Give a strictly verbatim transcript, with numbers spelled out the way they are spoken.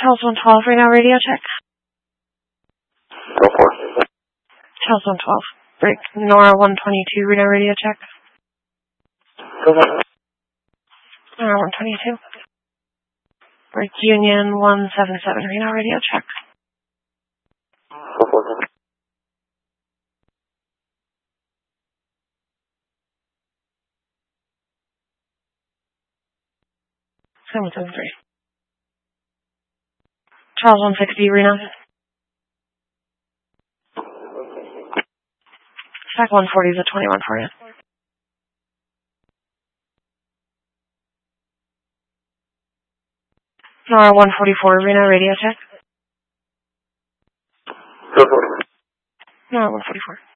Charles one twelve, Reno radio check. Go for it. Charles one twelve. Break Nora one twenty-two, Reno radio check. Go for it. Nora one twenty-two. Break Union one seventy-seven, Reno radio check. Go for it. seven seven three. Charles one sixty, Reno. Stack one forty is a twenty-one for you. Nora one forty-four, Reno radio check. Go for it. Nora one forty-four.